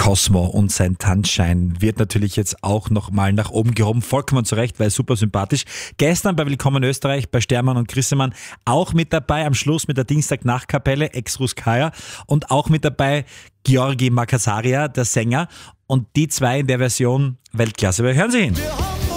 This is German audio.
Cosmo und sein Tanzschein wird natürlich jetzt auch nochmal nach oben gehoben. Vollkommen zurecht, weil super sympathisch. Gestern bei Willkommen Österreich, bei Stermann und Grissemann auch mit dabei, am Schluss mit der Dienstagnacht-Kapelle, ex-Ruskaya, und auch mit dabei Georgi Makasaria, der Sänger. Und die zwei in der Version Weltklasse. Wir hören sie hin.